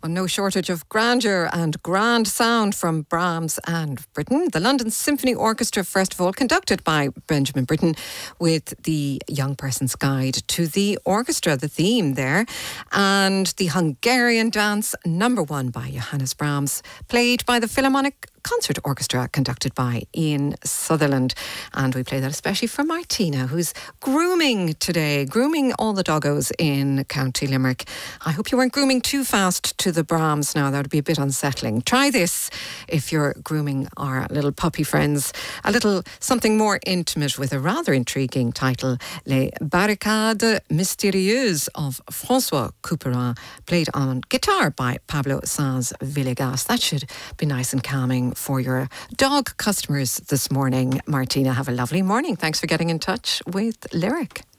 Well, no shortage of grandeur and grand sound from Brahms and Britten. The London Symphony Orchestra, first of all, conducted by Benjamin Britten, with the Young Person's Guide to the Orchestra, the theme there. And the Hungarian Dance, number 1 by Johannes Brahms, played by the Philharmonic Concert Orchestra, conducted by Ian Sutherland. And we play that especially for Martina, who's grooming today, grooming all the doggos in County Limerick. I hope you weren't grooming too fast to the Brahms now. That would be a bit unsettling. Try this if you're grooming our little puppy friends. A little something more intimate with a rather intriguing title, Les Barricades Mystérieuses of François Couperin, played on guitar by Pablo Sanz-Villegas. That should be nice and calming for your dog customers this morning. Martina, have a lovely morning. Thanks for getting in touch with Lyric.